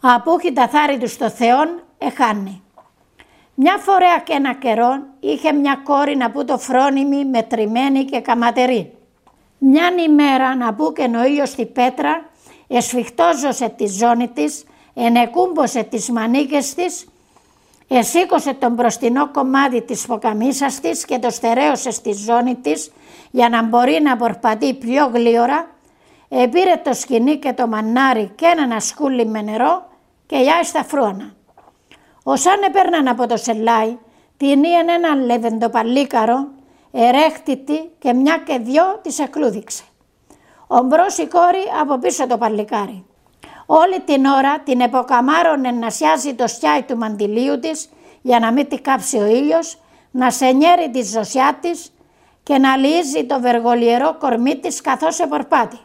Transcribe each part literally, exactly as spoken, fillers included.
Απούχει τα θάρη του στο Θεόν εχάνει. Μια φορέα και ένα καιρό είχε μια κόρη να που το φρόνιμη, μετρημένη και καματερή. Μιαν ημέρα να που και ο ήλιος στη πέτρα, εσφιχτόζωσε τη ζώνη της, ενεκούμποσε τις μανίκες της, εσήκωσε τον μπροστινό κομμάτι της ποκαμίσας της και το στερέωσε στη ζώνη της για να μπορεί να πορπατεί πιο γλίωρα, επήρε το σκοινί και το μανάρι και ένα σκούλι με νερό και γιάει στα φρούανα. Όσαν επέρναν από το σελάι, την ήεν έναν λεβεντοπαλίκαρο, ερέχτητη και μια και δυο της εκλούδηξε. Ομπρός η κόρη από πίσω το παλικάρι. Όλη την ώρα την εποκαμάρωνε να σιάζει το σκιάι του μαντιλίου της για να μην τη κάψει ο ήλιος, να σενιέρει τη ζωσιά της και να λύζει το βεργολιερό κορμί της καθώς επορπάτη.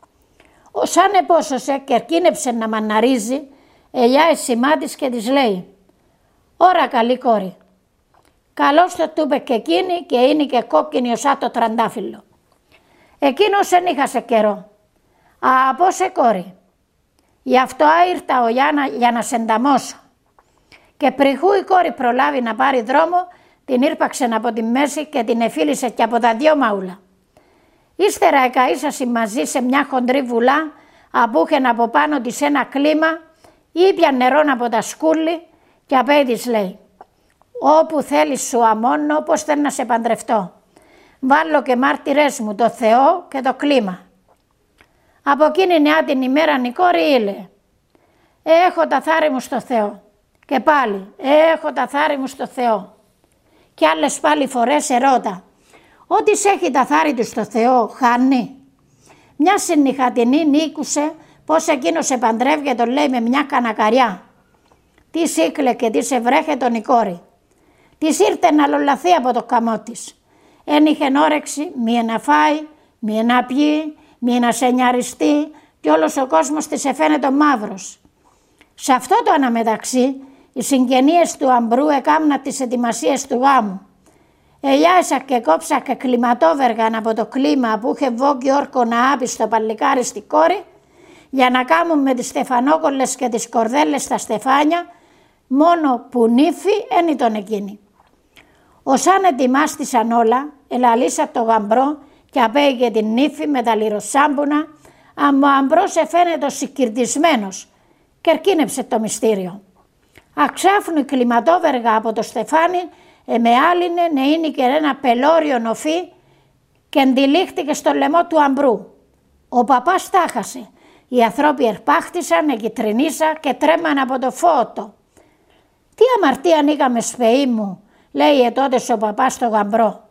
Όσαν επόσωσε και ερκίνεψε να μαναρίζει, ελιάει σημά της και της λέει «Ωρα καλή κόρη». Καλώς το τούπε και εκείνη και είναι και κόκκινη ωσά το τραντάφυλλο. Εκείνος εν είχασε καιρό. «Α, από σε κόρη. Γι' αυτό άιρτα ο Γιάννα για να σε ενταμώσω». Και πριχού η κόρη προλάβει να πάρει δρόμο, την ήρπαξε από τη μέση και την εφίλησε και από τα δυο μαούλα. Ύστερα εκαΐσασε μαζί σε μια χοντρή βουλά, απούχεν από πάνω της ένα κλίμα, ήπια νερόν από τα σκούλη και απέ της λέει «Όπου θέλεις σου αμώνω, πως θέλω να σε παντρευτώ. Βάλω και μάρτυρες μου το Θεό και το κλίμα». Από εκείνη νεά την ημέρα η κόρη ήλε «Έχω τα θάρη μου στο Θεό». Και πάλι «Έχω τα θάρη μου στο Θεό». Και άλλες πάλι φορές ερώτα «Ό,τι έχει τα θάρη του στο Θεό χάνει». Μια συννυχατινή νίκουσε πως εκείνος σε παντρεύει τον λέει με μια κανακαριά. Τι σύκλε και τι σε βρέχε τον η κόρη. Της ήρθε να λολαθεί από το καμό της. Εν είχεν όρεξη μία να φάει, μία να πιει, μία να σενιαριστεί και όλος ο κόσμος της εφαίνεται μαύρος. Σε αυτό το αναμεταξύ οι συγγενείες του αμπρού έκαμνα τις ετοιμασίες του γάμου. Ελιάσα και κόψα και κλιματόβεργαν από το κλίμα που είχε βόγγι όρκο να άπει στο παλικάρι στη κόρη για να κάμουν με τις στεφανόκολλες και τις κορδέλες στα στεφάνια, μόνο που νύφη εν ήταν εκείνη. Όσαν ετοιμάστησαν όλα, ελαλήσα το γαμπρό και απέγε την νύφη με τα λιροσάμπουνα, αν ο αμπρός εφαίνεται συγκυρτισμένος και ερκίνεψε το μυστήριο. Αξάφνου η κλιματόβεργα από το στεφάνι εμεάλινε να είναι και ένα πελώριο νοφί και εντυλίχτηκε στο λαιμό του αμπρού. Ο παπάς τάχασε. Οι ανθρώποι ερπάχτησαν, εγκυτρινίσα και τρέμαν από το φώτο. «Τι αμαρτία είχαμε σπεή μου», λέει τότε ο παπάς στο γαμπρό.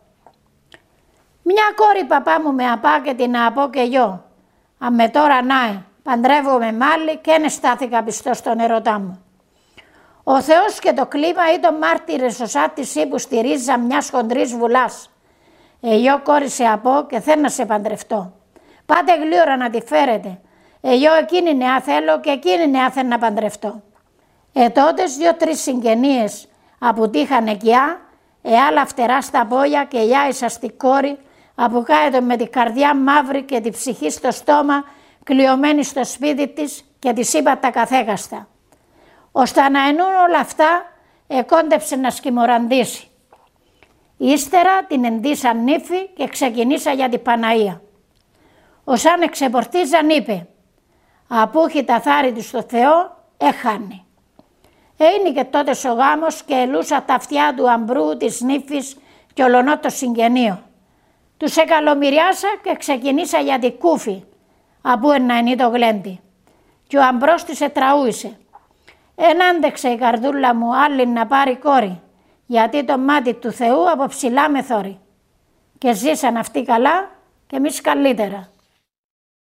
«Μια κόρη παπά μου με απά και την απώ και γιο. Αν με τώρα νάε, παντρεύομαι μάλλη και εν στάθηκα πιστός στον ερωτά μου». Ο Θεός και το κλίμα ήταν μάρτυρες ωσά της ύπου στη ρίζα μιας χοντρής βουλάς. «Εγιώ κόρη σε απώ και θέλω να σε παντρευτώ. Πάτε γλύωρα να τη φέρετε. Εγιώ εκείνη νεά θέλω και εκείνη νεά θέλω να παντρευτώ». Ε τότες δυο-τρεις συγγενείες απουτήχαν εκειά, ε άλλα φτερά στα πόδια και γιάησα στη κόρη, αποκάετο με τη καρδιά μαύρη και τη ψυχή στο στόμα, κλειωμένη στο σπίτι της και της είπα τα καθέκαστα. Ώστε να ενούν όλα αυτά, εκόντεψε να σκημοραντήσει. Ύστερα την εντύσαν νύφη και ξεκινήσα για την Παναία. Όσαν εξεπορτίζαν είπε «Απούχει τα θάρη του στο Θεό, έχανε». Είναι και τότε ο γάμος και ελούσα τα αυτιά του αμπρού, της νύφης και ολονό το συγγενείο. Τους εκαλομυριάσα και ξεκινήσα για την κούφη, απού ένα είναι το γλέντι. Και ο αμπρός της ετραούησε. Εν άντεξε η καρδούλα μου άλλη να πάρει κόρη, γιατί το μάτι του Θεού από ψηλά με θόρει. Και ζήσαν αυτοί καλά και εμείς καλύτερα.